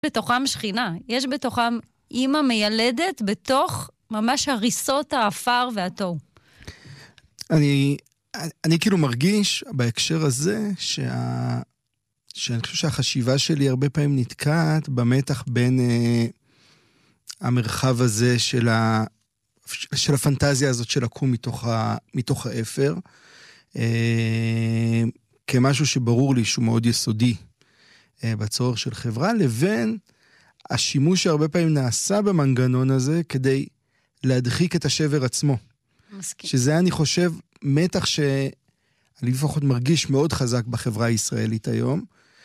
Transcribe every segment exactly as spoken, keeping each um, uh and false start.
בתוכם שכינה, יש בתוכם אימא מיילדת בתוך ממש הריסות האפר והתוהו. אני, אני כאילו מרגיש בהקשר הזה שה, שאני חושב שהחשיבה שלי הרבה פעמים נתקעת במתח בין אה, המרחב הזה של, ה, של הפנטזיה הזאת של לקום מתוך, ה, מתוך האפר, אה, כמשהו שברור לי שהוא מאוד יסודי אה, בצורך של חברה, לבין השימוש שהרבה פעמים נעשה במנגנון הזה כדי להדחיק את השבר עצמו. מסכים. שזה אני חושב מתח שאני לפחות מרגיש מאוד חזק בחברה הישראלית היום,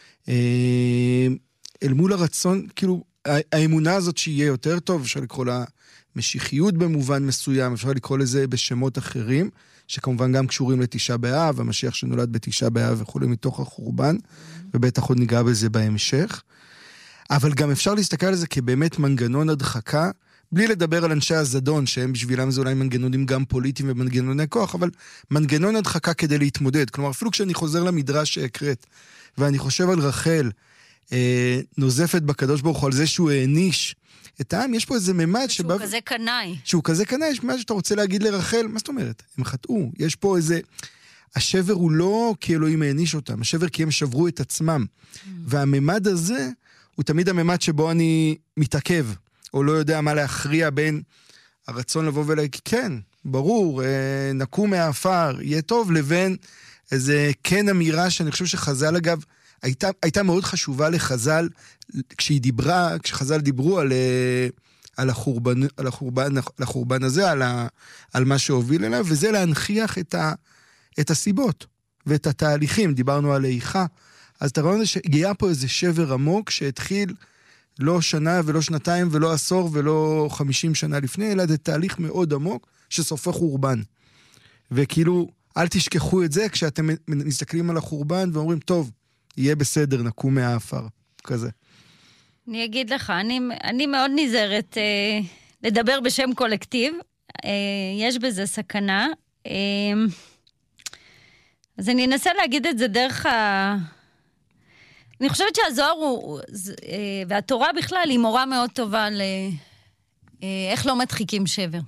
אל מול הרצון, כאילו, האמונה הזאת שיהיה יותר טוב, אפשר לקרוא לה משיחיות במובן מסוים, אפשר לקרוא לזה בשמות אחרים, שכמובן גם קשורים לתשעה באב, המשיח שנולד בתשעה באב וכו' מתוך החורבן, ובטח עוד ניגע בזה בהמשך. אבל גם אפשר להסתכל על זה כבאמת מנגנון הדחקה, בלי לדבר על אנשי הזדון, שהם בשבילם זה אולי מנגנונים גם פוליטיים ומנגנוני כוח, אבל מנגנון הדחקה כדי להתמודד. כלומר, אפילו כשאני חוזר למדרש שהקראת, ואני חושב על רחל, אה, נוזפת בקדוש ברוך הוא על זה שהוא העניש את העם, יש פה איזה ממד שהוא שבא... כזה קנאי. שהוא כזה קנאי, יש ממד שאתה רוצה להגיד לרחל, מה זאת אומרת? הם חטאו, יש פה איזה... השבר הוא לא כי אלוהים העניש אותם, השבר כי הם שברו את עצמם. Mm. והממד הזה הוא תמיד הממד שבו אני מתעכב, או לא יודע מה להכריע בין הרצון לבוא ולהגיד, כן, ברור, נקום מהאפר, יהיה טוב, לבין איזה כן אמירה שאני חושב שחז"ל אגב, הייתה, הייתה מאוד חשובה לחז"ל, כשהיא דיברה, כשחז"ל דיברו על, על החורבן, על החורבן, על החורבן הזה, על, ה, על מה שהוביל אליו, וזה להנכיח את, ה, את הסיבות ואת התהליכים, דיברנו על איכה, אז אתה רואה שהגיע פה איזה שבר עמוק שהתחיל לא שנה ולא שנתיים ולא עשור ולא חמישים שנה לפני, אלא זה תהליך מאוד עמוק שסופך חורבן. וכאילו, אל תשכחו את זה כשאתם מסתכלים על החורבן ואומרים, טוב, יהיה בסדר, נקום מהאפר, כזה. אני אגיד לך, אני, אני מאוד נזהרת אה, לדבר בשם קולקטיב, אה, יש בזה סכנה, אה, אז אני אנסה להגיד את זה דרך ה... אני חושבת שהזוהר הוא, והתורה בכלל היא מורה מאוד טובה ל... איך לא מדחיקים שבר.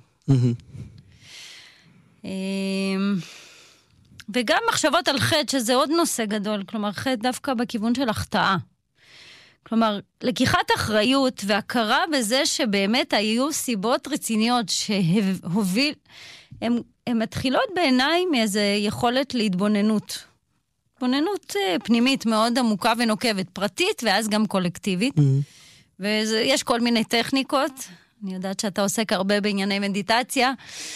וגם מחשבות על חטא, שזה עוד נושא גדול, כלומר חטא דווקא בכיוון של החטאה. כלומר, לקיחת אחריות והכרה בזה שבאמת היו סיבות רציניות שהוביל, הן מתחילות בעיניי מאיזו יכולת להתבוננות. התבוננות פנימית מאוד עמוקה ונוקבת, פרטית ואז גם קולקטיבית. Mm-hmm. ויש כל מיני טכניקות, אני יודעת שאתה עוסק הרבה בענייני מדיטציה,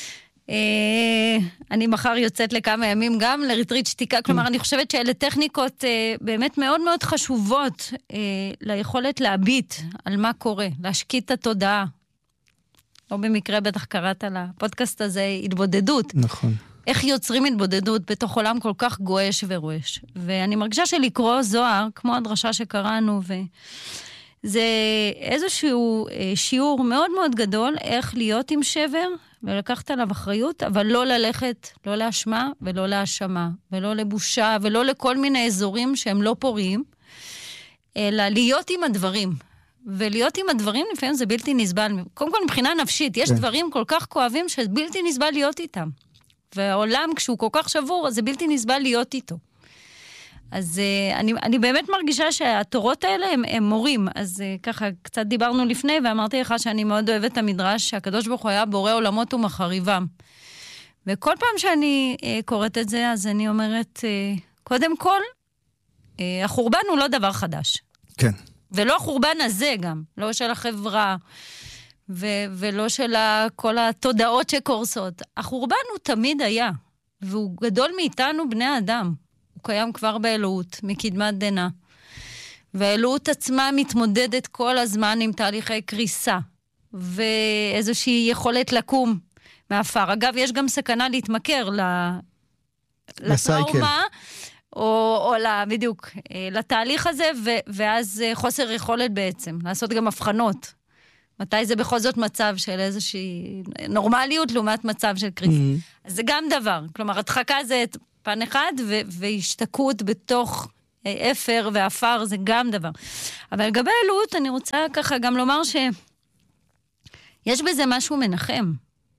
אני מחר יוצאת לכמה ימים גם לריטריט שתיקה, כלומר אני חושבת שאלה טכניקות באמת מאוד מאוד חשובות ליכולת להביט על מה קורה, להשקיט את התודעה. לא במקרה בטח קראת על הפודקאסט הזה התבודדות. נכון. איך יוצרים התבודדות בתוך עולם כל כך גועש ורועש. ואני מרגישה שלקרוא זוהר, כמו הדרשה שקראנו, וזה איזשהו שיעור מאוד מאוד גדול, איך להיות עם שבר, ולקחת עליו אחריות, אבל לא ללכת, לא להשמה ולא להאשמה, ולא לבושה, ולא לכל מיני אזורים שהם לא פוריים, אלא להיות עם הדברים. ולהיות עם הדברים לפעמים זה בלתי נסבל. קודם כל מבחינה נפשית, יש דברים כל כך כואבים שבלתי נסבל להיות איתם. והעולם כשהוא כל כך שבור, אז זה בלתי נסבל להיות איתו. אז uh, אני, אני באמת מרגישה שהתורות האלה הם, הם מורים. אז uh, ככה קצת דיברנו לפני, ואמרתי לך שאני מאוד אוהבת את המדרש, שהקדוש ברוך הוא היה בורא עולמות ומחריבם. וכל פעם שאני uh, קוראת את זה, אז אני אומרת, uh, קודם כל, uh, החורבן הוא לא דבר חדש. כן. ולא החורבן הזה גם, לא של החברה, ו- ולא של כל התודעות שקורסות. החורבן הוא תמיד היה, והוא גדול מאיתנו בני האדם. הוא קיים כבר באלוהות, מקדמת דנה. והאלוהות עצמה מתמודדת כל הזמן עם תהליכי קריסה, ואיזושהי יכולת לקום מאפר. אגב, יש גם סכנה להתמכר לטראומה, או, או לה, בדיוק, לתהליך הזה, ו- ואז חוסר יכולת בעצם, לעשות גם הבחנות. מתי זה בכל זאת מצב של איזושהי נורמליות, לעומת מצב של קריסה. Mm-hmm. אז זה גם דבר. כלומר, הדחקה זה פן אחד, ו- והשתקעות בתוך אפר ואפר זה גם דבר. אבל לגבי אלוהות, אני רוצה ככה גם לומר שיש בזה משהו מנחם.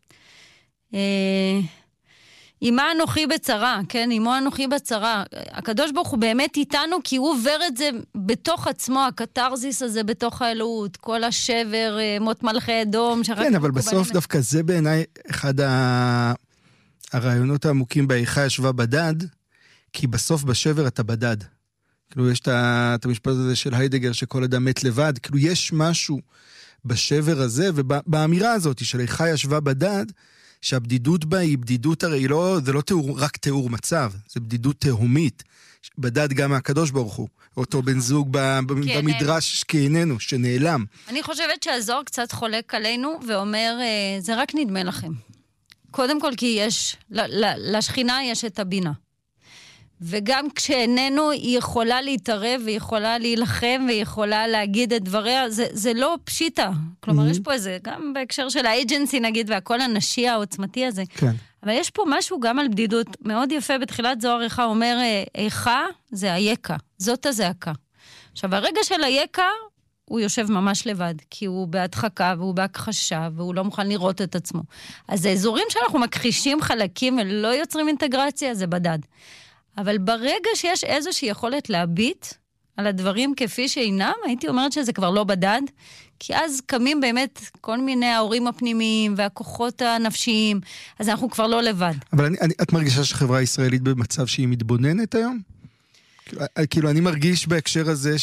אמה אנוכי בצרה, כן? אמו אנוכי בצרה. הקדוש ברוך הוא באמת איתנו, כי הוא עובר את זה בתוך עצמו, הקטרזיס הזה בתוך האלוהות, כל השבר, מות מלכי אדום. כן, אבל בסוף דווקא זה בעיניי אחד הרעיונות העמוקים באיכה ישבה בדד, כי בסוף בשבר אתה בדד. כאילו יש את המשפט הזה של היידגר שכל אדם מת לבד, כאילו יש משהו בשבר הזה, ובאמירה הזאת של איכה ישבה בדד, שהבדידות בה היא בדידות, הרי לא, זה לא תיאור, רק תיאור מצב, זה בדידות תהומית, בדד גם מהקדוש ברוך הוא, אותו בן זוג במדרש כאיננו, שנעלם. אני חושבת שהזוהר קצת חולק עלינו, ואומר, זה רק נדמה לכם. קודם כל כי יש, לשכינה יש את הבינה. וגם כשאיננו היא יכולה להתערב, והיא יכולה להילחם, והיא יכולה להגיד את דבריה, זה, זה לא פשיטה. כלומר, mm-hmm. יש פה איזה, גם בהקשר של האג'נסי נגיד, והכל הנשי העוצמתי הזה. כן. אבל יש פה משהו גם על בדידות מאוד יפה, בתחילת זוהר איכה אומר, איכה זה היקה, זאת הזעקה. עכשיו, הרגע של היקה, הוא יושב ממש לבד, כי הוא בהדחקה, והוא בהכחשה, והוא לא מוכן לראות את עצמו. אז האזורים שאנחנו מכחישים חלקים, ולא יוצרים אינטגרציה, זה בדד. אבל ברגע שיש איזושהי יכולת להביט על הדברים כפי שאינם, הייתי אומרת שזה כבר לא בדד, כי אז קמים באמת כל מיני ההורים הפנימיים והכוחות הנפשיים, אז אנחנו כבר לא לבד. אבל אני, אני, את מרגישה שחברה ישראלית במצב שהיא מתבוננת היום? כאילו, אני מרגיש בהקשר הזה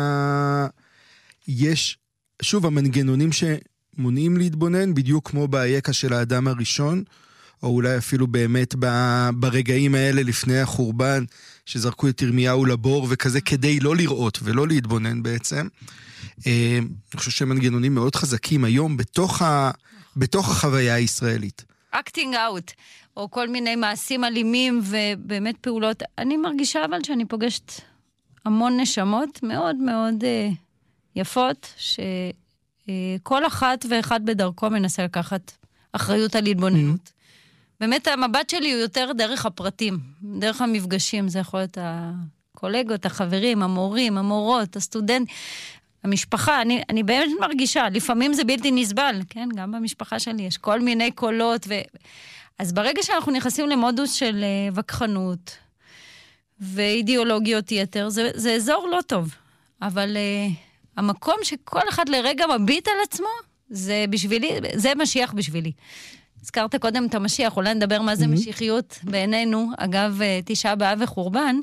שיש, שוב, המנגנונים שמונעים להתבונן, בדיוק כמו ביקה של האדם הראשון, או אולי אפילו באמת ברגעים האלה לפני החורבן, שזרקו את ירמיהו לבור וכזה, כדי לא לראות ולא להתבונן בעצם. אני חושב שהם מנגנונים מאוד חזקים היום בתוך, ה, בתוך החוויה הישראלית. Acting out, או כל מיני מעשים אלימים ובאמת פעולות. אני מרגישה אבל שאני פוגשת המון נשמות מאוד מאוד uh, יפות, שכל uh, אחת ואחד בדרכו מנסה לקחת אחריות על התבוננות. Mm-hmm. באמת המבט שלי הוא יותר דרך הפרטים, דרך המפגשים, זה יכול להיות הקולגות, החברים, המורים, המורות, הסטודנט, המשפחה, אני, אני באמת מרגישה, לפעמים זה בלתי נסבל, כן? גם במשפחה שלי יש כל מיני קולות, ו... אז ברגע שאנחנו נכנסים למודוס של וכחנות, ואידיאולוגיות יתר, זה, זה אזור לא טוב, אבל uh, המקום שכל אחד לרגע מביט על עצמו, זה בשבילי, זה משיח בשבילי. הזכרת קודם את המשיח, אולי נדבר מה זה משיחיות בעינינו, אגב תשעה באב וחורבן.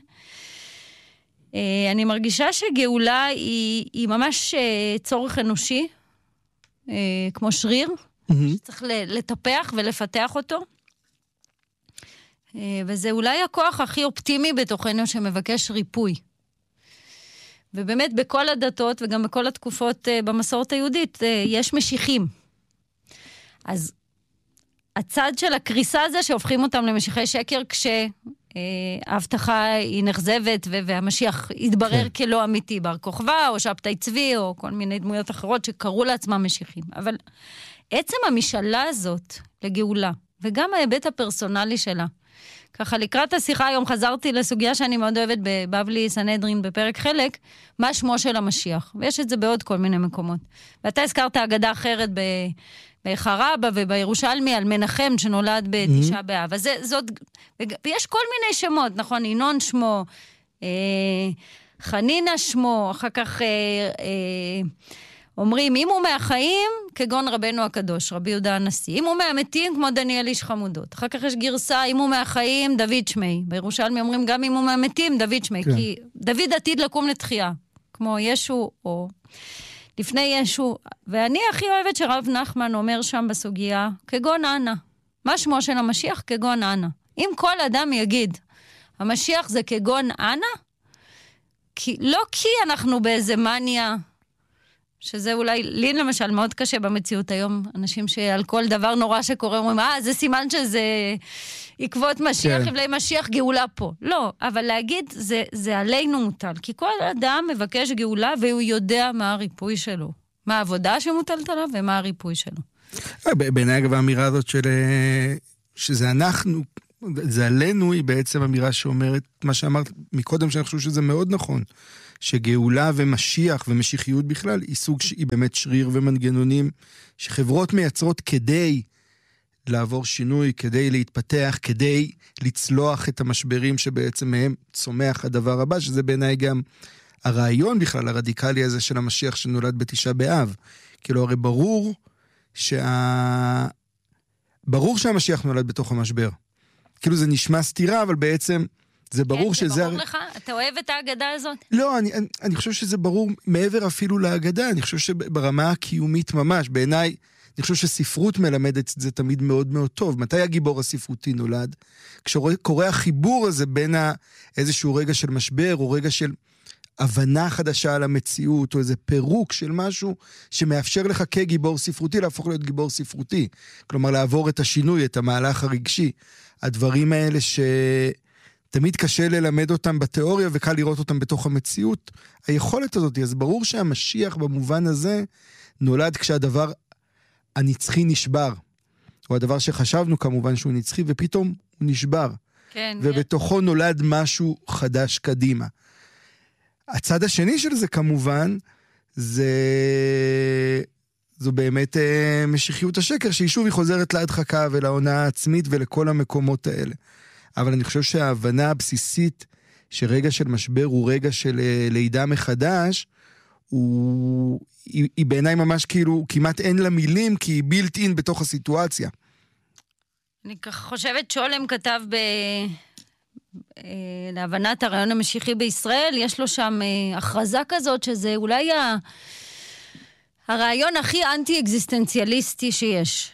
אני מרגישה שגאולה היא, היא ממש צורך אנושי, כמו שריר, שצריך לטפח ולפתח אותו. וזה אולי הכוח הכי אופטימי בתוכנו שמבקש ריפוי. ובאמת בכל הדתות וגם בכל התקופות במסורת היהודית יש משיחים. אז הצד של הקריסה הזה שהופכים אותם למשיחי שקר כשההבטחה היא נחזבת והמשיח יתברר כלא אמיתי, בר כוכבא או שבתאי צבי או כל מיני דמויות אחרות שקראו לעצמם משיחים. אבל עצם המשאלה הזאת לגאולה וגם ההיבט הפרסונלי שלה, ככה לקראת השיחה היום חזרתי לסוגיה שאני מאוד אוהבת בבבלי סנהדרין בפרק חלק, מה שמו של המשיח, ויש את זה בעוד כל מיני מקומות. ואתה הזכרת אגדה אחרת ב... בחרבה ובירושלמי על מנחם שנולד בתשעה באב. אז זה, זאת, ויש כל מיני שמות, נכון? ינון שמו, אה, חנינה שמו, אחר כך אה, אה, אומרים, אם הוא מהחיים, כגון רבנו הקדוש, רבי יהודה הנשיא. אם הוא מהמתים, כמו דניאל איש חמודות. אחר כך יש גרסה, אם הוא מהחיים, דוד שמי. בירושלמי אומרים, גם אם הוא מהמתים, דוד שמי. כן. כי דוד עתיד לקום לתחייה, כמו ישו או... לפני ישו, ואני הכי אוהבת שרב נחמן אומר שם בסוגיה, כגון אנה. מה שמו של המשיח? כגון אנה. אם כל אדם יגיד, המשיח זה כגון אנה, כי, לא כי אנחנו באיזה מניה, שזה אולי, לי למשל מאוד קשה במציאות היום, אנשים שעל כל דבר נורא שקורה, אומרים, אה, זה סימן שזה עקבות משיח, כן. חבלי משיח, גאולה פה. לא, אבל להגיד, זה, זה עלינו מוטל, כי כל אדם מבקש גאולה, והוא יודע מה הריפוי שלו, מה העבודה שמוטלת עליו, ומה הריפוי שלו. בעיניי אגב האמירה הזאת של, שזה אנחנו, זה עלינו, היא בעצם אמירה שאומרת, מה שאמרת מקודם, שאני חושב שזה מאוד נכון, שגאולה ומשיח ומשיחיות בכלל, היא סוג שהיא באמת שריר ומנגנונים, שחברות מייצרות כדי לעבור שינוי, כדי להתפתח, כדי לצלוח את המשברים שבעצם מהם צומח הדבר הבא, שזה בעיניי גם הרעיון בכלל, הרדיקלי הזה של המשיח שנולד בתשעה באב. כאילו, הרי ברור שה... ברור שהמשיח נולד בתוך המשבר. כאילו זה נשמע סתירה, אבל בעצם זה ברור כן, שזה... זה ברור לך? אתה אוהב את ההגדה הזאת? לא, אני, אני, אני חושב שזה ברור מעבר אפילו להגדה, אני חושב שברמה הקיומית ממש, בעיניי, אני חושב שספרות מלמדת את זה תמיד מאוד מאוד טוב. מתי הגיבור הספרותי נולד? כשקורה החיבור הזה בין איזשהו רגע של משבר, או רגע של הבנה חדשה על המציאות, או איזה פירוק של משהו שמאפשר לך כגיבור ספרותי להפוך להיות גיבור ספרותי. כלומר, לעבור את השינוי, את המהלך הרגשי. הדברים האלה שתמיד קשה ללמד אותם בתיאוריה, וקל לראות אותם בתוך המציאות. היכולת הזאת, אז ברור שהמשיח במובן הזה נולד כשהדבר הנצחי נשבר. או הדבר שחשבנו כמובן שהוא נצחי, ופתאום הוא נשבר. כן. ובתוכו נולד משהו חדש קדימה. הצד השני של זה כמובן, זה... זו באמת אה, משיחיות השקר, שהיא שוב היא חוזרת להדחקה ולעונה העצמית ולכל המקומות האלה. אבל אני חושב שההבנה הבסיסית שרגע של משבר הוא רגע של אה, לידה מחדש, הוא... היא, היא בעיניי ממש כאילו, כמעט אין לה מילים, כי היא בילט אין בתוך הסיטואציה. אני חושבת שולם כתב ב... להבנת הרעיון המשיחי בישראל, יש לו שם הכרזה כזאת, שזה אולי ה... הרעיון הכי אנטי-אקזיסטנציאליסטי שיש.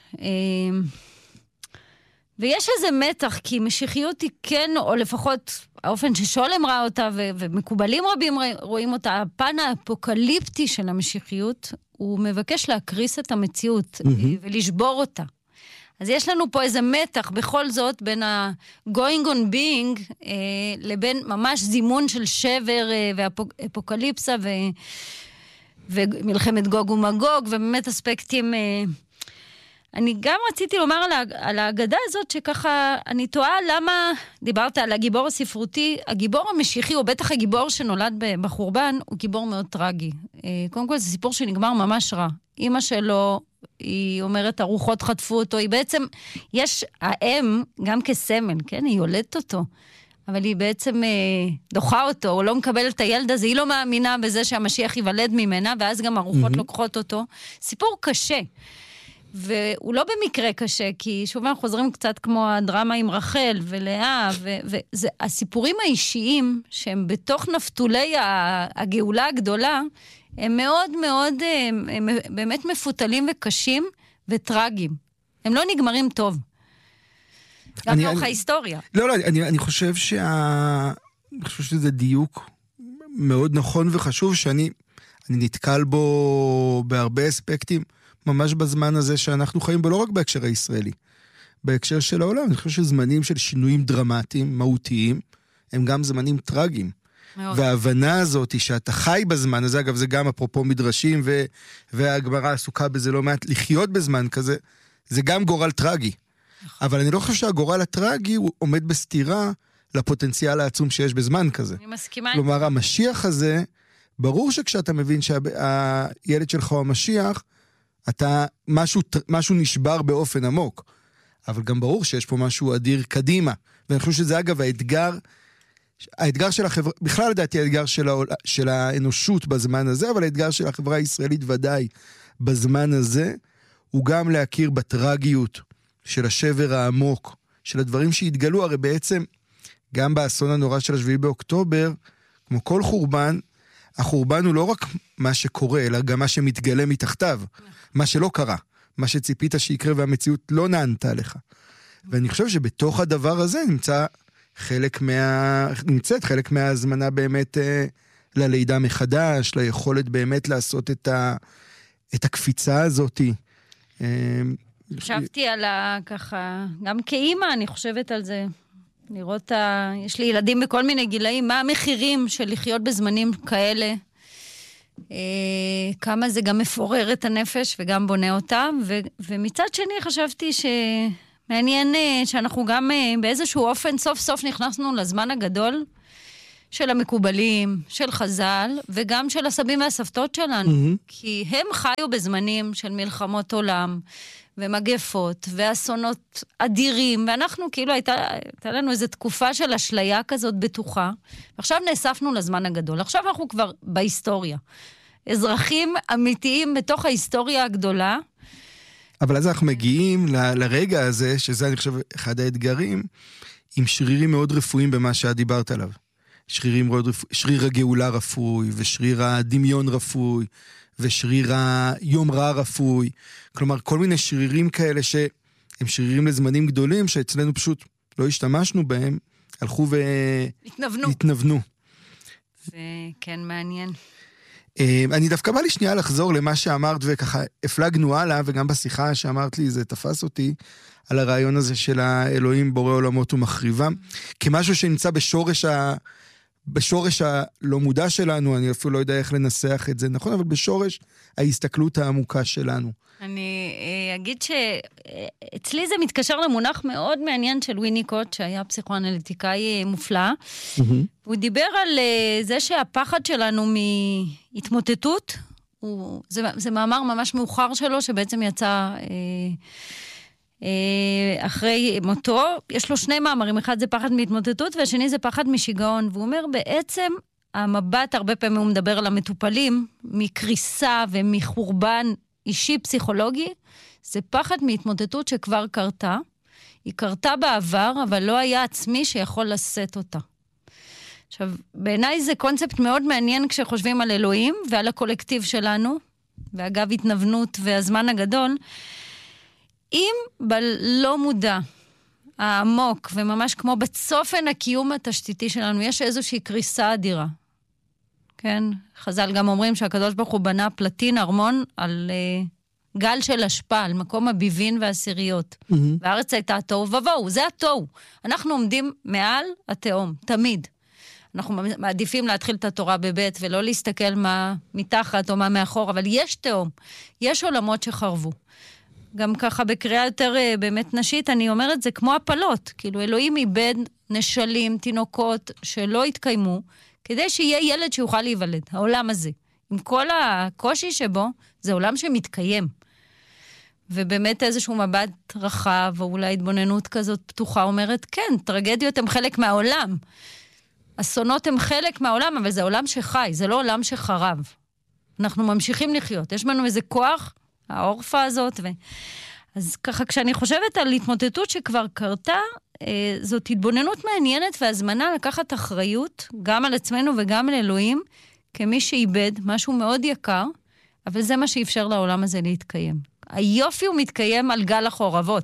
ויש איזה מתח, כי משיחיות היא כן, או לפחות האופן ששולם ראה אותה, ו- ומקובלים רבים רואים אותה, הפן האפוקליפטי של המשיחיות, הוא מבקש להקריס את המציאות, mm-hmm. ולשבור אותה. אז יש לנו פה איזה מתח בכל זאת בין ה-going on being אה, לבין ממש זימון של שבר אה, ואפוקליפסה ו... ומלחמת גוג ומגוג, ובאמת אספקטים... אה... אני גם רציתי לומר על, ה... על ההגדה הזאת שככה אני תוהה למה דיברת על הגיבור הספרותי, הגיבור המשיחי, או בטח הגיבור שנולד בחורבן, הוא גיבור מאוד טרגי. אה, קודם כל זה סיפור שנגמר ממש רע. אמא שלו... היא אומרת, הרוחות חטפו אותו, היא בעצם, יש האם, גם כסמל, כן, היא יולדת אותו, אבל היא בעצם אה, דוחה אותו, או לא מקבלת את הילד הזה, היא לא מאמינה בזה שהמשיח ייוולד ממנה, ואז גם הרוחות mm-hmm. לוקחות אותו. סיפור קשה, והוא לא במקרה קשה, כי שוב אנחנו חוזרים קצת כמו הדרמה עם רחל ולאה, והסיפורים האישיים, שהם בתוך נפתולי הגאולה הגדולה, הם מאוד מאוד, הם, הם באמת מפותלים וקשים וטרגיים. הם לא נגמרים טוב. גם לאורך ההיסטוריה. לא, לא, אני, אני חושב שה... אני חושב שזה דיוק מאוד נכון וחשוב, שאני אני נתקל בו בהרבה אספקטים, ממש בזמן הזה שאנחנו חיים בו, לא רק בהקשר הישראלי, בהקשר של העולם. אני חושב שזמנים של שינויים דרמטיים, מהותיים, הם גם זמנים טרגיים. וההבנה הזאת היא שאתה חי בזמן הזה, אגב זה גם אפרופו מדרשים ו- והגמרא עסוקה בזה לא מעט, לחיות בזמן כזה, זה גם גורל טרגי. אבל אני לא חושב שהגורל הטרגי הוא עומד בסתירה לפוטנציאל העצום שיש בזמן כזה. אני מסכימה. כלומר, המשיח הזה, ברור שכשאתה מבין שהילד שלך הוא המשיח, אתה, משהו, משהו נשבר באופן עמוק. אבל גם ברור שיש פה משהו אדיר קדימה. ואני חושב שזה אגב האתגר, האתגר של החברה, בכלל לדעתי האתגר של, העול, של האנושות בזמן הזה, אבל האתגר של החברה הישראלית ודאי בזמן הזה, הוא גם להכיר בטרגיות של השבר העמוק, של הדברים שהתגלו, הרי בעצם גם באסון הנורא של השביעי באוקטובר, כמו כל חורבן, החורבן הוא לא רק מה שקורה, אלא גם מה שמתגלה מתחתיו, מה שלא קרה, מה שציפית שיקרה והמציאות לא נענתה לך. ואני חושב שבתוך הדבר הזה נמצא חלק מה... נמצאת חלק מההזמנה באמת אה, ללידה מחדש, ליכולת באמת לעשות את, ה... את הקפיצה הזאת. אה, חשבתי על ה... ככה, גם כאימא אני חושבת על זה. לראות, ה... יש לי ילדים בכל מיני גילאים, מה המחירים של לחיות בזמנים כאלה, אה, כמה זה גם מפורר את הנפש וגם בונה אותם, ו... ומצד שני חשבתי ש... מעניין שאנחנו גם באיזשהו אופן סוף סוף נכנסנו לזמן הגדול של המקובלים, של חז"ל, וגם של הסבים והסבתות שלנו. Mm-hmm. כי הם חיו בזמנים של מלחמות עולם, ומגפות, ואסונות אדירים, ואנחנו כאילו הייתה, הייתה לנו איזו תקופה של אשליה כזאת בטוחה, ועכשיו נאספנו לזמן הגדול. עכשיו אנחנו כבר בהיסטוריה. אזרחים אמיתיים בתוך ההיסטוריה הגדולה. אבל אז אנחנו מגיעים ל- לרגע הזה, שזה אני חושב אחד האתגרים, עם שרירים מאוד רפואיים במה שאת דיברת עליו. שרירים מאוד רפואי, שריר הגאולה רפוי, ושריר הדמיון רפוי, ושריר היום רע רפוי. כלומר, כל מיני שרירים כאלה שהם שרירים לזמנים גדולים, שאצלנו פשוט לא השתמשנו בהם, הלכו והתנוונו. זה כן מעניין. אני דווקא בא לי שנייה לחזור למה שאמרת, וככה הפלגנו הלאה, וגם בשיחה שאמרת לי, זה תפס אותי, על הרעיון הזה של האלוהים בורא עולמות ומחריבם, כמשהו שנמצא בשורש ה... בשורש הלא מודע שלנו, אני אפילו לא יודע איך לנסח את זה, נכון? אבל בשורש ההסתכלות העמוקה שלנו. אני אגיד שאצלי זה מתקשר למונח מאוד מעניין של וויניקוט, שהיה פסיכואנליטיקאי מופלא. הוא דיבר על זה שהפחד שלנו מהתמוטטות, זה, זה מאמר ממש מאוחר שלו, שבעצם יצא אחרי מותו. יש לו שני מאמרים, אחד זה פחד מהתמוטטות, והשני זה פחד משיגעון. והוא אומר בעצם, המבט הרבה פעמים הוא מדבר על המטופלים, מקריסה ומחורבן אישי פסיכולוגי, זה פחד מהתמוטטות שכבר קרתה. היא קרתה בעבר, אבל לא היה עצמי שיכול לשאת אותה. עכשיו, בעיניי זה קונספט מאוד מעניין כשחושבים על אלוהים ועל הקולקטיב שלנו, ואגב התנוונות והזמן הגדול, אם בלא מודע העמוק, וממש כמו בצופן הקיום התשתיתי שלנו, יש איזושהי קריסה אדירה. כן? חז"ל גם אומרים שהקדוש ברוך הוא בנה פלטין ארמון על uh, גל של השפעה, על מקום הביבין והסיריות. Mm-hmm. והארץ הייתה תוהו ובוהו, זה התוהו. אנחנו עומדים מעל התהום, תמיד. אנחנו מעדיפים להתחיל את התורה בבית, ולא להסתכל מה מתחת או מה מאחור, אבל יש תהום, יש עולמות שחרבו. גם ככה בקריאה יותר באמת נשית, אני אומרת, זה כמו הפלות. כאילו אלוהים איבד נשלים, תינוקות שלא התקיימו, כדי שיהיה ילד שיוכל להיוולד, העולם הזה. עם כל הקושי שבו, זה עולם שמתקיים. ובאמת איזשהו מבט רחב, או אולי התבוננות כזאת פתוחה, אומרת, כן, טרגדיות הן חלק מהעולם. אסונות הן חלק מהעולם, אבל זה עולם שחי, זה לא עולם שחרב. אנחנו ממשיכים לחיות. יש לנו איזה כוח, האורפה הזאת, ו... אז ככה, כשאני חושבת על התמוטטות שכבר קרתה, אה, זאת התבוננות מעניינת והזמנה לקחת אחריות, גם על עצמנו וגם על אלוהים, כמי שאיבד משהו מאוד יקר, אבל זה מה שאפשר לעולם הזה להתקיים. היופי הוא מתקיים על גל החורבות.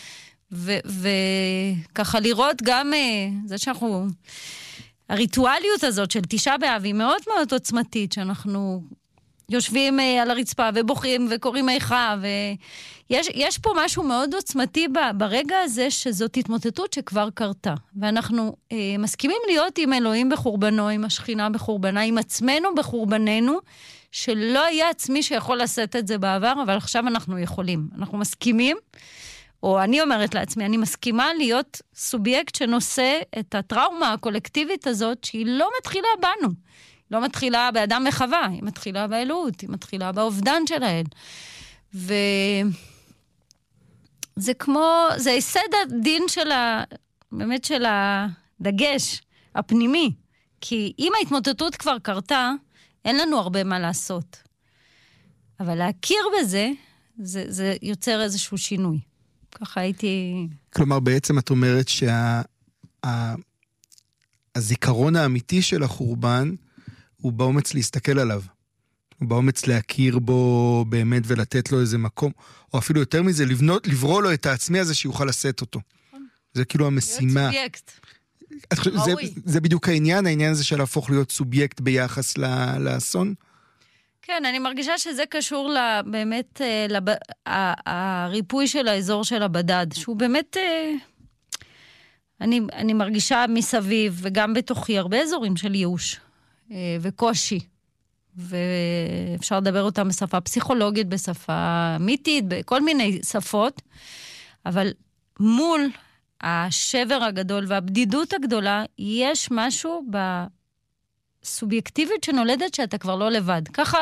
וככה לראות גם, אה, זה שאנחנו... הריטואליות הזאת של תשעה באב היא מאוד מאוד עוצמתית, שאנחנו יושבים על הרצפה ובוכים וקוראים איכה, ויש יש פה משהו מאוד עוצמתי ברגע הזה, שזאת התמוטטות שכבר קרתה. ואנחנו אה, מסכימים להיות עם אלוהים בחורבנו, עם השכינה בחורבנה, עם עצמנו בחורבננו, שלא היה עצמי שיכול לשאת את זה בעבר, אבל עכשיו אנחנו יכולים. אנחנו מסכימים, או אני אומרת לעצמי, אני מסכימה להיות סובייקט שנושא את הטראומה הקולקטיבית הזאת, שהיא לא מתחילה בנו. היא לא מתחילה באדם מחווה, היא מתחילה באלוהות, היא מתחילה באובדן של האל. וזה כמו, זה היסד הדין של ה... באמת של הדגש הפנימי. כי אם ההתמוטטות כבר קרתה, אין לנו הרבה מה לעשות. אבל להכיר בזה, זה, זה יוצר איזשהו שינוי. ככה הייתי... כלומר, בעצם את אומרת שהזיכרון האמיתי של החורבן, הוא באומץ להסתכל עליו. הוא באומץ להכיר בו באמת ולתת לו איזה מקום, או אפילו יותר מזה, לבנות, לברוא לו את העצמי הזה שיוכל לשאת אותו. זה כאילו המשימה. להיות סובייקט. זה, זה בדיוק העניין, העניין הזה של להפוך להיות סובייקט ביחס לאסון? כן, אני מרגישה שזה קשור באמת לב... הריפוי של האזור של הבדד, שהוא באמת, אני, אני מרגישה מסביב וגם בתוכי הרבה אזורים של ייאוש וקושי, ואפשר לדבר אותם בשפה פסיכולוגית, בשפה אמיתית, בכל מיני שפות, אבל מול השבר הגדול והבדידות הגדולה, יש משהו בסובייקטיבית שנולדת שאתה כבר לא לבד. ככה,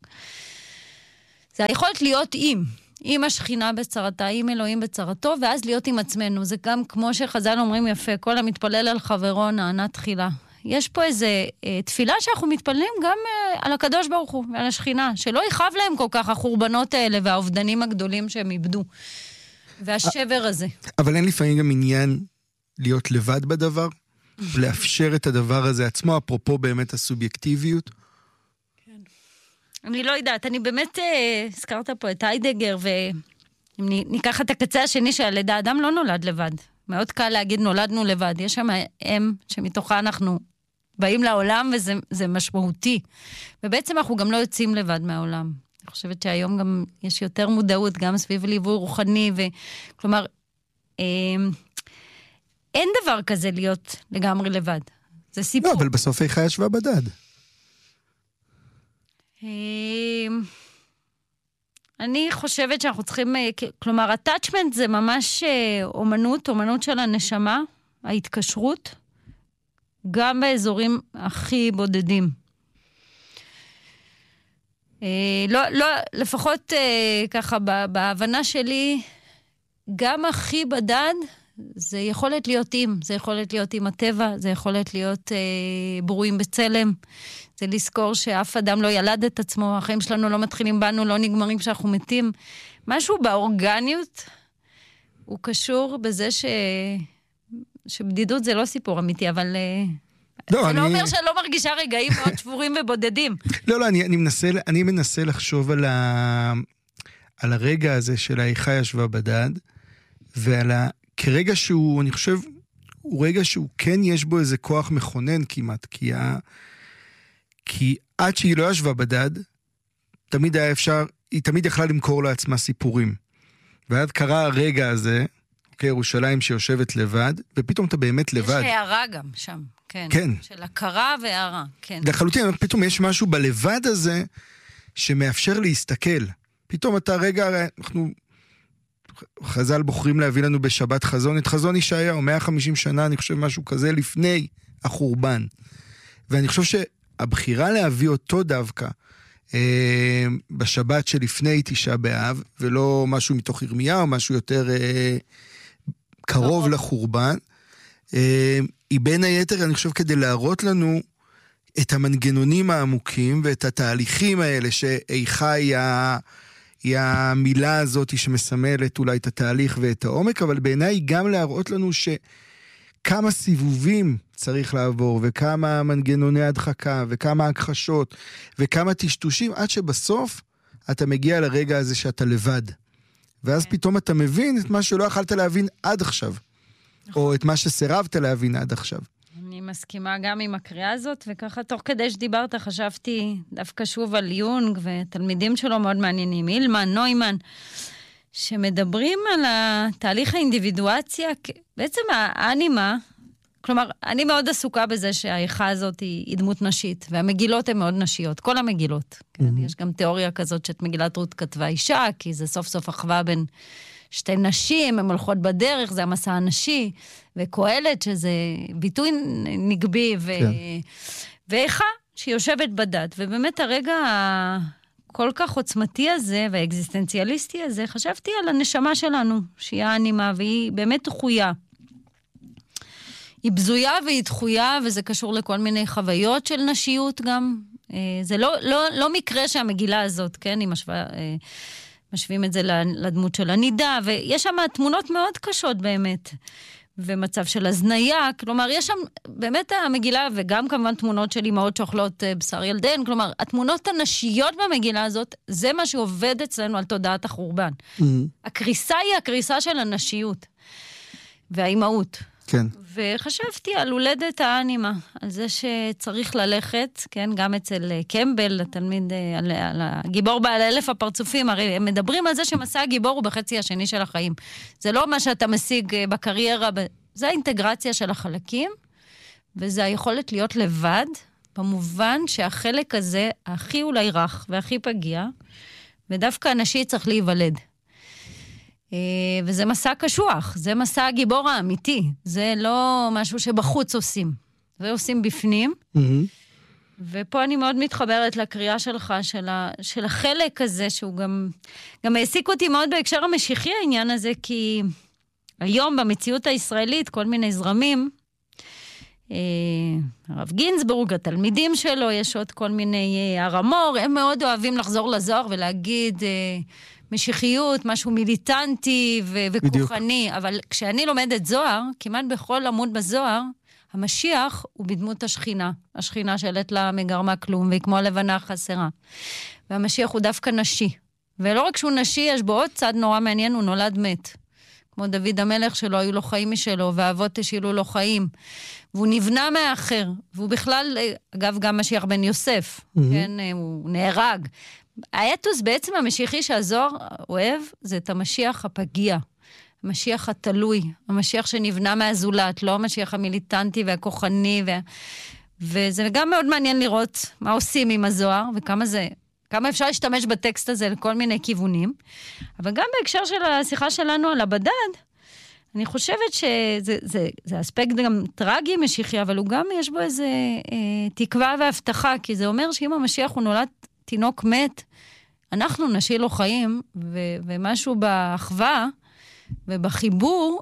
זה היכולת להיות עם, עם השכינה בצרתה, עם אלוהים בצרתו, ואז להיות עם עצמנו. זה גם כמו שחז"ל אומרים יפה, כל המתפלל על חברו נענה תחילה. יש פה איזו אה, תפילה שאנחנו מתפללים גם אה, על הקדוש ברוך הוא ועל השכינה, שלא יכאב להם כל כך החורבנות האלה והאובדנים הגדולים שהם איבדו. והשבר הזה. אבל אין לפעמים גם עניין להיות לבד בדבר? לאפשר את הדבר הזה עצמו, אפרופו באמת הסובייקטיביות? כן. אני לא יודעת, אני באמת אה, הזכרת פה את היידגר, ואם ניקח את הקצה השני שהלידה, אדם לא נולד לבד. מאוד קל להגיד נולדנו לבד. יש שם אם שמתוכה אנחנו באים לעולם, וזה משמעותי. ובעצם אנחנו גם לא יוצאים לבד מהעולם. אני חושבת שהיום גם יש יותר מודעות, גם סביב ליווי רוחני, וכלומר, אה, אין דבר כזה להיות לגמרי לבד. זה סיפור. לא, אבל בסוף איכה ישבה בדד. אה, אני חושבת שאנחנו צריכים, כלומר, attachment זה ממש אומנות, אומנות של הנשמה, ההתקשרות, גם באזורים הכי בודדים. לא, לא, לפחות ככה, בהבנה שלי, גם הכי בדד, זה יכולת להיות עם, זה יכולת להיות עם הטבע, זה יכולת להיות אה, ברואים בצלם, זה לזכור שאף אדם לא ילד את עצמו, החיים שלנו לא מתחילים בנו, לא נגמרים כשאנחנו מתים. משהו באורגניות הוא קשור בזה ש... שבדידות זה לא סיפור אמיתי, אבל... אה, לא, זה אני... לא אומר שאני לא מרגישה רגעים מאוד שבורים ובודדים. לא, לא, אני, אני, מנסה, אני מנסה לחשוב על, ה... על הרגע הזה של האיכה ישבה בדד, ועל ה... כרגע שהוא, אני חושב, הוא רגע שהוא כן יש בו איזה כוח מכונן כמעט, כי, ה... כי עד שהיא לא ישבה בדד, תמיד היה אפשר, היא תמיד יכלה למכור לעצמה סיפורים. ועד קרה הרגע הזה, אוקיי, ירושלים שיושבת לבד, ופתאום אתה באמת לבד. יש הערה גם שם, כן. כן. של הכרה והערה, כן. לחלוטין, פתאום יש משהו בלבד הזה, שמאפשר להסתכל. פתאום אתה רגע, אנחנו... חז"ל בוחרים להביא לנו בשבת חזון, את חזון ישעיהו, מאה וחמישים שנה, אני חושב משהו כזה לפני החורבן. ואני חושב שהבחירה להביא אותו דווקא, אה, בשבת שלפני תשעה באב, ולא משהו מתוך ירמיהו, משהו יותר אה, קרוב לחורבן, אה, היא בין היתר, אני חושב, כדי להראות לנו את המנגנונים העמוקים, ואת התהליכים האלה, שאיכה היא ה... היא המילה הזאת שמסמלת אולי את התהליך ואת העומק, אבל בעיניי גם להראות לנו שכמה סיבובים צריך לעבור, וכמה מנגנוני הדחקה, וכמה הכחשות, וכמה טשטושים, עד שבסוף אתה מגיע לרגע הזה שאתה לבד. ואז פתאום אתה מבין את מה שלא יכלת להבין עד עכשיו, או את מה שסירבת להבין עד עכשיו. אני מסכימה גם עם הקריאה הזאת, וככה תוך כדי שדיברת חשבתי דווקא שוב על יונג, ותלמידים שלו מאוד מעניינים, אילמן, נוימן, שמדברים על התהליך האינדיבידואציה, בעצם האנימה, כלומר, אני מאוד עסוקה בזה שהאיכה הזאת היא, היא דמות נשית, והמגילות הן מאוד נשיות, כל המגילות. כן? Mm-hmm. יש גם תיאוריה כזאת שאת מגילת רות כתבה אישה, כי זה סוף סוף אחווה בין שתי נשים, הן הולכות בדרך, זה המסע הנשי, וקהלת, שזה ביטוי נגבי, ו... כן. ואיכה שהיא יושבת בדד, ובאמת הרגע הכל כך עוצמתי הזה, והאקזיסטנציאליסטי הזה, חשבתי על הנשמה שלנו, שהיא האנימה, והיא באמת דחויה. היא בזויה והיא דחויה, וזה קשור לכל מיני חוויות של נשיות גם. זה לא, לא, לא מקרה שהמגילה הזאת, כן, היא משווה... משווים את זה לדמות של הנידה, ויש שם תמונות מאוד קשות באמת, ומצב של הזניה, כלומר, יש שם באמת המגילה, וגם כמובן תמונות של אמהות שאוכלות בשר ילדיהן, כלומר, התמונות הנשיות במגילה הזאת, זה מה שעובד אצלנו על תודעת החורבן. Mm-hmm. הקריסה היא הקריסה של הנשיות, והאימהות. כן. וחשבתי על הולדת האנימה, על זה שצריך ללכת, כן, גם אצל קמבל, התלמיד, על, על הגיבור בעל אלף הפרצופים, הרי הם מדברים על זה שמסע הגיבור הוא בחצי השני של החיים. זה לא מה שאתה משיג בקריירה, זה האינטגרציה של החלקים, וזה היכולת להיות לבד, במובן שהחלק הזה הכי אולי רך והכי פגיע, ודווקא הנשי צריך להיוולד. וזה מסע קשוח, זה מסע הגיבור האמיתי, זה לא משהו שבחוץ עושים, זה עושים בפנים, mm-hmm. ופה אני מאוד מתחברת לקריאה שלך, של, ה, של החלק הזה, שהוא גם, גם העסיק אותי מאוד בהקשר המשיחי העניין הזה, כי היום במציאות הישראלית, כל מיני זרמים, אה, הרב גינזבורג, התלמידים שלו, יש עוד כל מיני אה, הרמור, הם מאוד אוהבים לחזור לזוהר ולהגיד... אה, משיחיות, משהו מיליטנטי ו- וכוחני, אבל כשאני לומדת זוהר, כמעט בכל עמוד בזוהר, המשיח הוא בדמות השכינה, השכינה שלט לה מגרמה כלום, והיא כמו הלבנה החסרה. והמשיח הוא דווקא נשי. ולא רק שהוא נשי, יש בו עוד צד נורא מעניין, הוא נולד מת. כמו דוד המלך שלו, היו לו חיים משלו, והאבות השאילו לו חיים. והוא נבנה מהאחר, והוא בכלל, אגב, גם משיח בן יוסף, mm-hmm. כן, הוא נהרג. האתוס בעצם המשיחי שהזוהר אוהב, זה את המשיח הפגיע, המשיח התלוי, המשיח שנבנה מהזולת, לא המשיח המיליטנטי והכוחני, וה... וזה גם מאוד מעניין לראות מה עושים עם הזוהר, וכמה זה, כמה אפשר להשתמש בטקסט הזה לכל מיני כיוונים, אבל גם בהקשר של השיחה שלנו על הבדד, אני חושבת שזה זה, זה אספקט גם טרגי משיחי, אבל הוא גם יש בו איזה אה, תקווה והבטחה, כי זה אומר שאם המשיח הוא נולד תינוק מת, אנחנו נשאיר לו חיים, ו- ומשהו באחווה ובחיבור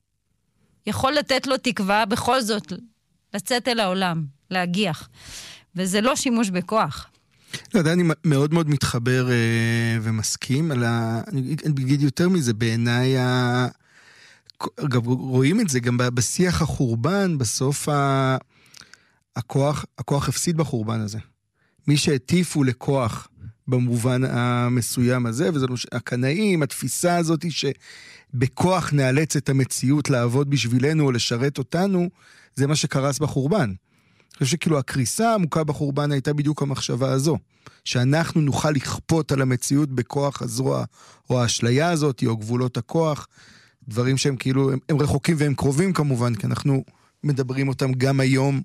יכול לתת לו תקווה בכל זאת לצאת אל העולם, להגיח. וזה לא שימוש בכוח. לא יודע, אני מאוד מאוד מתחבר אה, ומסכים על ה... אני אגיד יותר מזה, בעיניי ה... אגב, רואים את זה גם בשיח החורבן, בסוף ה... הכוח, הכוח הפסיד בחורבן הזה. מי שהטיפו לכוח במובן המסוים הזה, וזה לא הקנאים, התפיסה הזאת שבכוח נאלץ את המציאות לעבוד בשבילנו או לשרת אותנו, זה מה שקרס בחורבן. אני חושב שכאילו הקריסה העמוקה בחורבן הייתה בדיוק המחשבה הזו, שאנחנו נוכל לכפות על המציאות בכוח הזרוע, או האשליה הזאת, או גבולות הכוח, דברים שהם כאילו, הם, הם רחוקים והם קרובים כמובן, כי אנחנו מדברים אותם גם היום,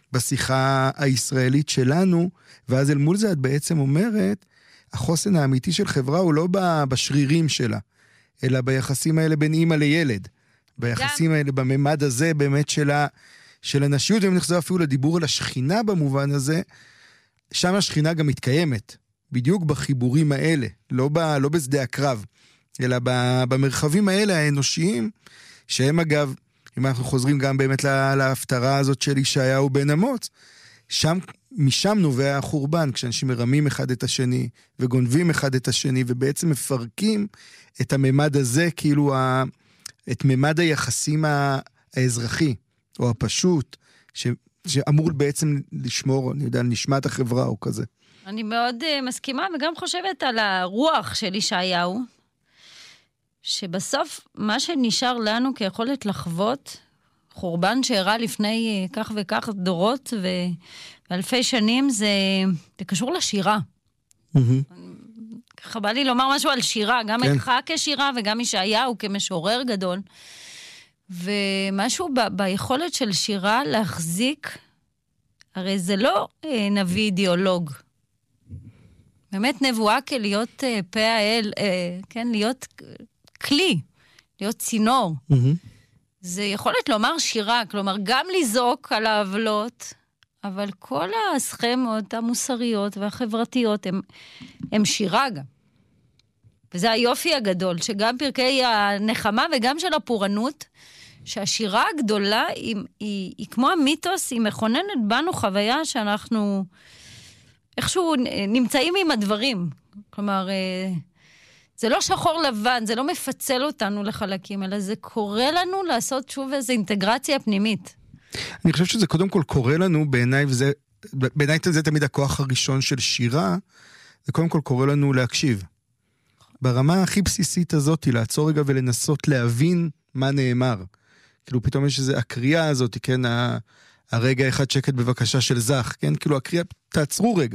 בשיחה הישראלית שלנו, ואז אל מול זה את בעצם אומרת, החוסן האמיתי של חברה הוא לא בשרירים שלה, אלא ביחסים האלה בין אמא לילד, ביחסים האלה, בממד הזה באמת של, ה, של הנשיות, ואם נחזור אפילו לדיבור על השכינה במובן הזה, שם השכינה גם מתקיימת, בדיוק בחיבורים האלה, לא, ב, לא בשדה הקרב, אלא במרחבים האלה האנושיים, שהם אגב, אם אנחנו חוזרים גם באמת להפטרה הזאת של ישעיהו בן אמוץ, שם, משם נובע החורבן, כשאנשים מרמים אחד את השני, וגונבים אחד את השני, ובעצם מפרקים את הממד הזה, כאילו ה, את ממד היחסים האזרחי, או הפשוט, ש, שאמור בעצם לשמור, אני יודע, נשמת החברה או כזה. אני מאוד uh, מסכימה, וגם חושבת על הרוח של ישעיהו, שבסוף מה שנשאר לנו כיכולת לחוות, חורבן שהראה לפני כך וכך דורות ואלפי שנים, זה, זה קשור לשירה. Mm-hmm. ככה בא לי לומר משהו על שירה, גם כן. איתך כשירה וגם ישעיהו כמשורר גדול. ומשהו ב- ביכולת של שירה להחזיק, הרי זה לא אה, נביא אידיאולוג. באמת נבואה כלהיות אה, פה האל, אה, כן, להיות כלי, להיות צינור. Mm-hmm. זה יכולת לומר שירה, כלומר גם לזעוק על העוולות, אבל כל הסכמות המוסריות והחברתיות הם, הם שירה גם. וזה היופי הגדול, שגם פרקי הנחמה וגם של הפורענות, שהשירה הגדולה היא, היא, היא כמו המיתוס, היא מכוננת בנו חוויה שאנחנו איכשהו נמצאים עם הדברים. כלומר, זה לא שחור לבן, זה לא מפצל אותנו לחלקים, אלא זה קורה לנו לעשות שוב איזו אינטגרציה פנימית. אני חושב שזה קודם כל קורה לנו, בעיניי, וזה, בעיניי זה תמיד הכוח הראשון של שירה, זה קודם כל קורה לנו להקשיב. ברמה הכי בסיסית הזאת, לעצור רגע ולנסות להבין מה נאמר. כאילו פתאום יש איזו הקריאה הזאת, כן, הרגע אחד שקט בבקשה של זך, כן, כאילו הקריאה, תעצרו רגע.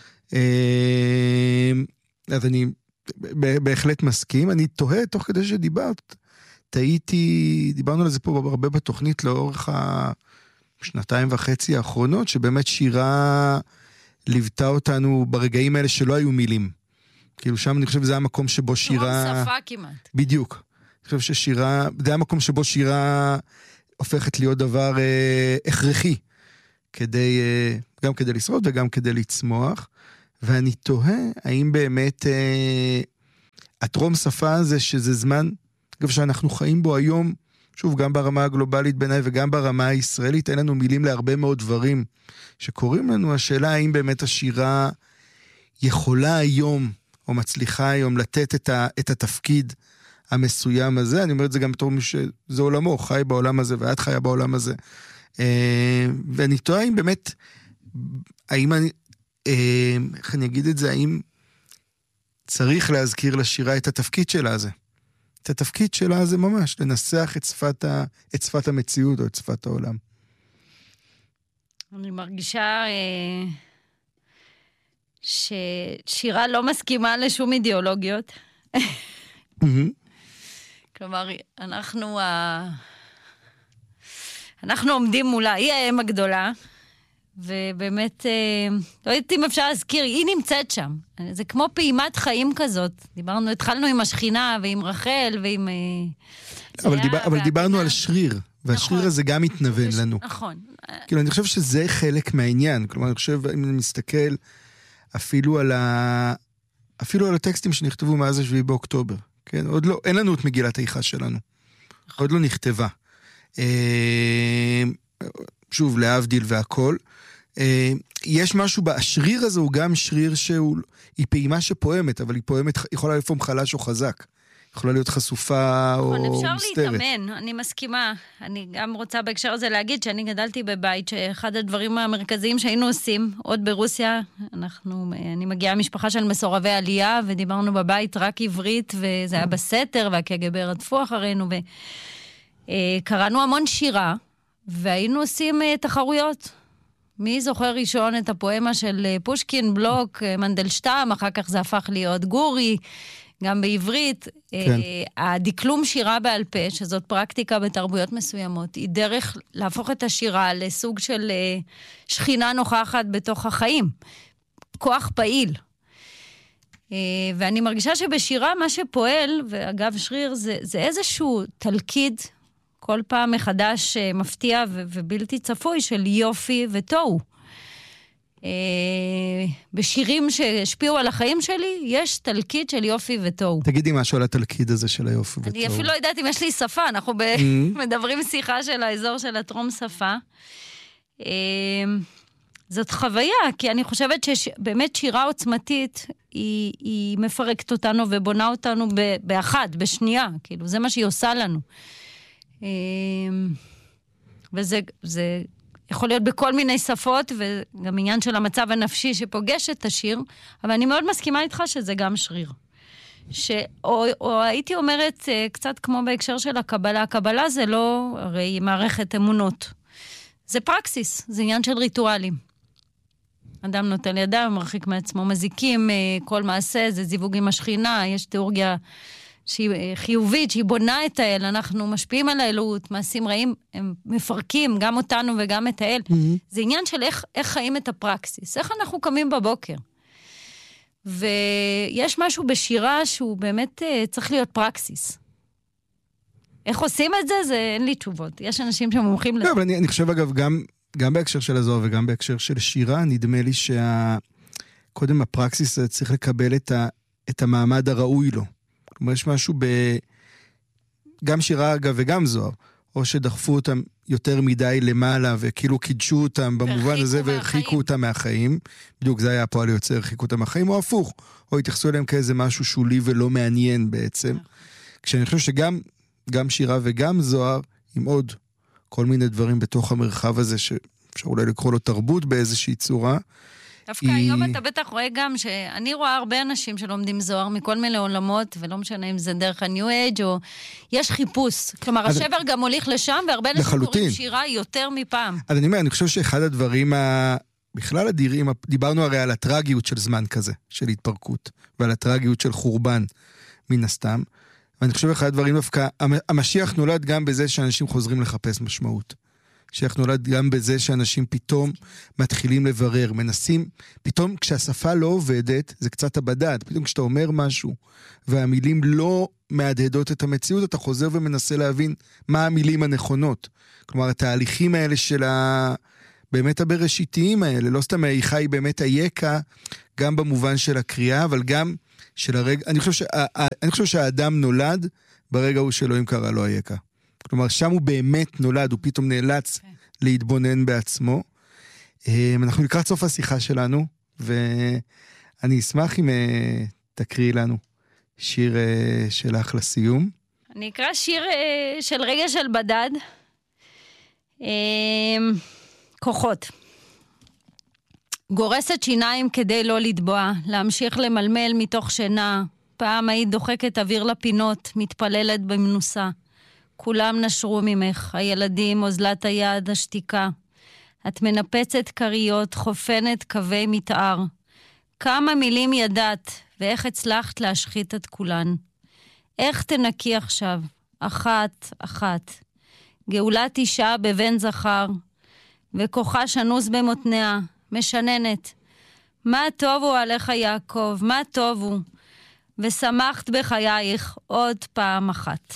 אז אני בהחלט מסכים, אני תוהה תוך כדי שדיברת, תהיתי, דיברנו על זה פה הרבה בתוכנית לאורך השנתיים וחצי האחרונות, שבאמת שירה ליוותה אותנו ברגעים האלה שלא היו מילים. כאילו שם אני חושב שזה המקום שבו שירה... לא שפה כמעט. בדיוק. חושב ששירה, זה המקום שבו שירה הופכת להיות דבר אה, הכרחי, כדי, אה, גם כדי לשרוד וגם כדי לצמוח, ואני תוהה, האם באמת אה, הטרום שפה הזה, שזה זמן, אגב שאנחנו חיים בו היום, שוב, גם ברמה הגלובלית בעיניי וגם ברמה הישראלית, אין לנו מילים להרבה מאוד דברים שקוראים לנו. השאלה האם באמת השירה יכולה היום, או מצליחה היום, לתת את, ה, את התפקיד המסוים הזה. אני אומר את זה גם בתור מי שזה עולמו, חי בעולם הזה, ואת חיה בעולם הזה. ואני תוהה אם באמת, האם אני, איך אני אגיד את זה, האם צריך להזכיר לשירה את התפקיד שלה הזה. את התפקיד שלה זה ממש, לנסח את שפת, ה, את שפת המציאות או את שפת העולם. אני מרגישה אה, ששירה לא מסכימה לשום אידיאולוגיות. כלומר, אנחנו, ה... אנחנו עומדים מולה, היא האם הגדולה, ובאמת, לא יודעת אם אפשר להזכיר, היא נמצאת שם. זה כמו פעימת חיים כזאת. דיברנו, התחלנו עם השכינה ועם רחל ועם... אבל, דיבר, אבל דיברנו על שריר, והשריר הזה גם מתנוון לנו. נכון. כאילו, אני חושב שזה חלק מהעניין. כלומר, אני חושב, אם אני מסתכל אפילו על, ה... אפילו על הטקסטים שנכתבו מאז השביעי באוקטובר. כן? עוד לא, אין לנו את מגילת האיכה שלנו. עוד לא נכתבה. שוב, להבדיל והכל. יש משהו, השריר הזה הוא גם שריר שהיא פעימה שפועמת, אבל היא פועמת, יכולה לפעום חלש או חזק. יכולה להיות חשופה או מוסתרת. אפשר מוסתרת. להתאמן, אני מסכימה. אני גם רוצה בהקשר הזה להגיד שאני גדלתי בבית, שאחד הדברים המרכזיים שהיינו עושים, עוד ברוסיה, אנחנו, אני מגיעה משפחה של מסורבי עלייה, ודיברנו בבית רק עברית, וזה היה בסתר, והקג"ב רדפו אחרינו, וקראנו המון שירה, והיינו עושים תחרויות. מי זוכר ראשון את הפואמה של פושקין, בלוק, מנדלשטם, אחר כך זה הפך להיות גורי, גם בעברית. כן. הדקלום שירה בעל פה, שזאת פרקטיקה בתרבויות מסוימות, היא דרך להפוך את השירה לסוג של שכינה נוכחת בתוך החיים. כוח פעיל. ואני מרגישה שבשירה מה שפועל, ואגב שריר, זה, זה איזשהו תלכיד, כל פעם מחדש מפתיע ו- ובלתי צפוי של יופי וטוב. אה, בשירים שהשפיעו על החיים שלי, יש תלכיד של יופי וטוב. תגידי משהו על התלכיד הזה של היופי וטוב. אני אפילו לא יודעת אם יש לי שפה, אנחנו ב- mm-hmm. מדברים שיחה של האזור של הטרום שפה. אה, זאת חוויה, כי אני חושבת שבאמת שירה עוצמתית, היא, היא מפרקת אותנו ובונה אותנו ב- באחד, בשנייה. כאילו, זה מה שהיא עושה לנו. וזה זה יכול להיות בכל מיני שפות, וגם עניין של המצב הנפשי שפוגש את השיר, אבל אני מאוד מסכימה איתך שזה גם שריר. ש, או, או הייתי אומרת, קצת כמו בהקשר של הקבלה, הקבלה זה לא הרי מערכת אמונות. זה פרקסיס, זה עניין של ריטואלים. אדם נוטל ידיים, מרחיק מעצמו מזיקים, כל מעשה, זה זיווג עם השכינה, יש תיאורגיה שהיא חיובית, שהיא בונה את האל, אנחנו משפיעים על האלוהות, מעשים רעים, הם מפרקים גם אותנו וגם את האל. Mm-hmm. זה עניין של איך, איך חיים את הפרקסיס, איך אנחנו קמים בבוקר. ויש משהו בשירה שהוא באמת צריך להיות פרקסיס. איך עושים את זה? זה אין לי תשובות. יש אנשים שמומחים לזה. לא, אבל אני, אני חושב אגב, גם, גם בהקשר של הזוהר וגם בהקשר של שירה, נדמה לי שקודם הפרקסיס צריך לקבל את, ה, את המעמד הראוי לו. כלומר, יש משהו ב... גם שירה, אגב, וגם זוהר, או שדחפו אותם יותר מדי למעלה, וכאילו קידשו אותם במובן הזה, והרחיקו אותם מהחיים. בדיוק, זה היה הפועל יוצר, הרחיקו אותם מהחיים, או הפוך, או התייחסו אליהם כאיזה משהו שולי ולא מעניין בעצם. כשאני חושב שגם גם שירה וגם זוהר, עם עוד כל מיני דברים בתוך המרחב הזה, שאפשר אולי לקרוא לו תרבות באיזושהי צורה, דווקא היום אתה בטח רואה גם שאני רואה הרבה אנשים שלומדים זוהר מכל מיני עולמות, ולא משנה אם זה דרך ה-New Age, או יש חיפוש. כלומר, השבר גם הוליך לשם, והרבה אנשים קוראים שירה יותר מפעם. אז אני אומר, אני חושב שאחד הדברים, בכלל אדירים, דיברנו הרי על הטרגיות של זמן כזה, של התפרקות, ועל הטרגיות של חורבן, מן הסתם. ואני חושב אחד הדברים דווקא, המשיח נולד גם בזה שאנשים חוזרים לחפש משמעות. המשיח נולד גם בזה שאנשים פתאום מתחילים לברר, מנסים, פתאום כשהשפה לא עובדת, זה קצת הבדד, פתאום כשאתה אומר משהו, והמילים לא מהדהדות את המציאות, אתה חוזר ומנסה להבין מה המילים הנכונות. כלומר, התהליכים האלה של ה... באמת הבראשיתיים האלה, לא סתם האיכה היא באמת היקה, גם במובן של הקריאה, אבל גם של הרגע, אני חושב, שה... אני חושב שהאדם נולד ברגע הוא שאלוהים קרא לו היקה. כלומר, שם הוא באמת נולד, הוא פתאום נאלץ okay. להתבונן בעצמו. אנחנו לקראת סוף השיחה שלנו, ואני אשמח אם תקריאי לנו שיר שלך לסיום. אני אקרא שיר של רגע של בדד. כוחות. גורסת שיניים כדי לא לטבוע, להמשיך למלמל מתוך שינה. פעם היית דוחקת אוויר לפינות, מתפללת במנוסה. כולם נשרו ממך, הילדים, אוזלת היד, השתיקה. את מנפצת קריות, חופנת קווי מתאר. כמה מילים ידעת, ואיך הצלחת להשחית את כולן. איך תנקי עכשיו? אחת, אחת. גאולת אישה בבן זכר, וכוחה שנוס במותניה, משננת. מה טובו עליך יעקב, מה טובו? ושמחת בחייך עוד פעם אחת.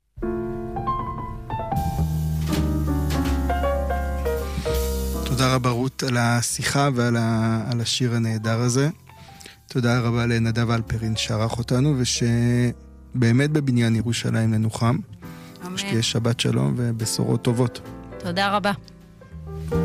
תודה רבה רות על השיחה ועל ה... על השיר הנהדר הזה. תודה רבה לנדב אלפרין שערך אותנו, ושבאמת בבניין ירושלים ננוחם. אמן. שתהיה שבת שלום ובשורות טובות. תודה רבה.